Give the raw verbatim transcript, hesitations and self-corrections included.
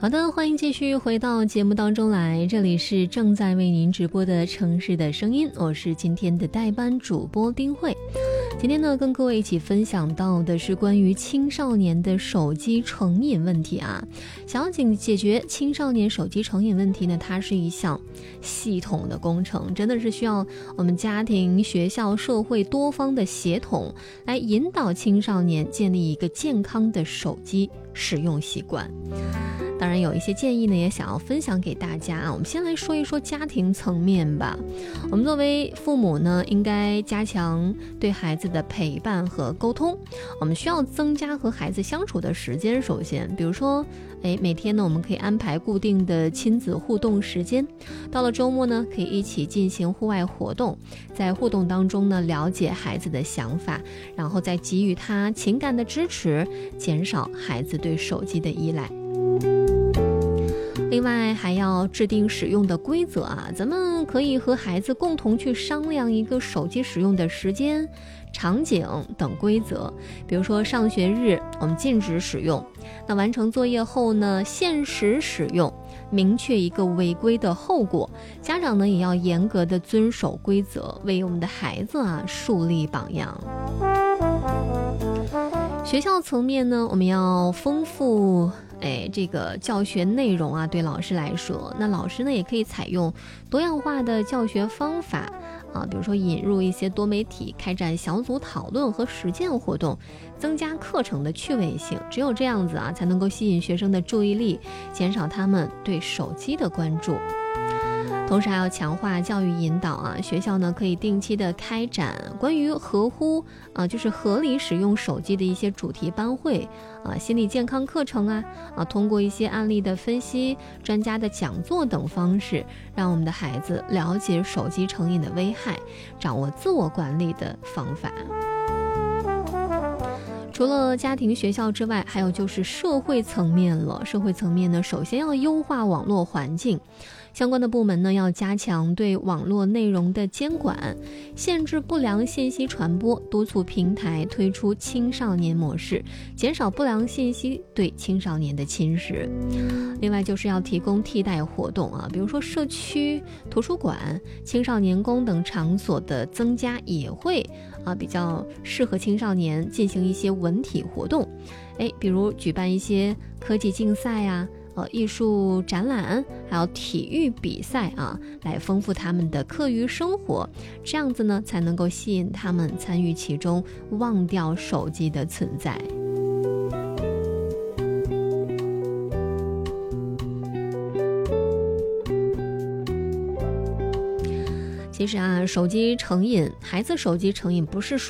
好的，欢迎继续回到节目当中来，这里是正在为您直播的城市的声音，我是今天的代班主播丁慧。今天呢，跟各位一起分享到的是关于青少年的手机成瘾问题啊。想要解决青少年手机成瘾问题呢，它是一项系统的工程，真的是需要我们家庭、学校、社会多方的协同，来引导青少年建立一个健康的手机使用习惯。当然有一些建议呢，也想要分享给大家啊。我们先来说一说家庭层面吧。我们作为父母呢，应该加强对孩子的陪伴和沟通。我们需要增加和孩子相处的时间。首先，比如说，哎，每天呢，我们可以安排固定的亲子互动时间。到了周末呢，可以一起进行户外活动，在互动当中呢，了解孩子的想法，然后再给予他情感的支持，减少孩子对手机的依赖。另外还要制定使用的规则啊，咱们可以和孩子共同去商量一个手机使用的时间、场景等规则。比如说上学日我们禁止使用，那完成作业后呢，限时使用，明确一个违规的后果。家长呢也要严格的遵守规则，为我们的孩子啊树立榜样。学校层面呢，我们要丰富哎，这个教学内容啊，对老师来说，那老师呢也可以采用多样化的教学方法啊，比如说引入一些多媒体，开展小组讨论和实践活动，增加课程的趣味性。只有这样子啊，才能够吸引学生的注意力，减少他们对手机的关注。同时还要强化教育引导啊，学校呢可以定期的开展关于合乎啊，就是合理使用手机的一些主题班会啊，心理健康课程啊啊，通过一些案例的分析、专家的讲座等方式，让我们的孩子了解手机成瘾的危害，掌握自我管理的方法。除了家庭、学校之外，还有就是社会层面了。社会层面呢，首先要优化网络环境，相关的部门呢要加强对网络内容的监管，限制不良信息传播，督促平台推出青少年模式，减少不良信息对青少年的侵蚀。另外就是要提供替代活动啊，比如说社区、图书馆、青少年宫等场所的增加，也会啊比较适合青少年进行一些文体活动，哎，比如举办一些科技竞赛啊。呃，艺术展览，还有体育比赛啊，来丰富他们的课余生活，这样子呢，才能够吸引他们参与其中，忘掉手机的存在。其实啊，手机成瘾，孩子手机成瘾不是说